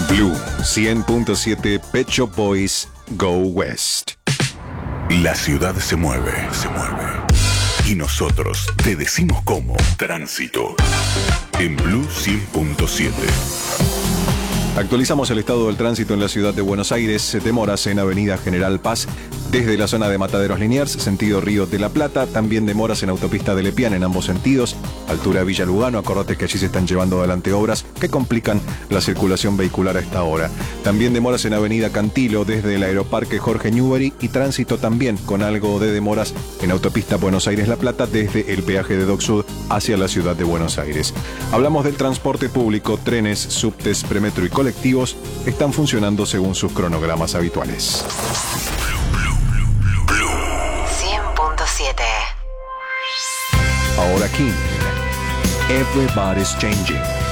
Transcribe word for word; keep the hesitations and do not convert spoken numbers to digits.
Blue cien punto siete, Pet Shop Boys, Go West. La ciudad se mueve, se mueve. Y nosotros te decimos cómo. Tránsito. En Blue cien punto siete. Actualizamos el estado del tránsito en la ciudad de Buenos Aires. Demoras en Avenida General Paz, desde la zona de Mataderos Liniers, sentido Río de la Plata. También demoras en Autopista de Lepián en ambos sentidos. Altura Villa Lugano, acordate que allí se están llevando adelante obras que complican la circulación vehicular a esta hora. También demoras en Avenida Cantilo, desde el Aeroparque Jorge Newbery. Y tránsito también con algo de demoras en Autopista Buenos Aires-La Plata, desde el peaje de Dock Sud hacia la ciudad de Buenos Aires. Hablamos del transporte público. Trenes, subtes, premetro y colectivos están funcionando según sus cronogramas habituales. cien punto siete. Ahora King. Everybody's changing.